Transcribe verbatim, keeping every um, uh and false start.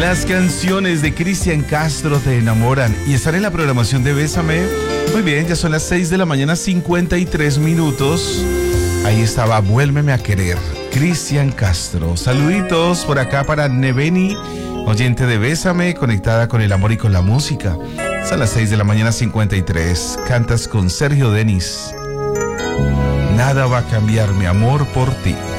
Las canciones de Cristian Castro te enamoran y están en la programación de Bésame. Muy bien, ya son las seis de la mañana, cincuenta y tres minutos. Ahí estaba, Vuélveme a querer, Cristian Castro. Saluditos por acá para Neveni, oyente de Bésame, conectada con el amor y con la música. Son las seis de la mañana, cincuenta y tres. Cantas con Sergio Denis. Nada va a cambiar mi amor por ti.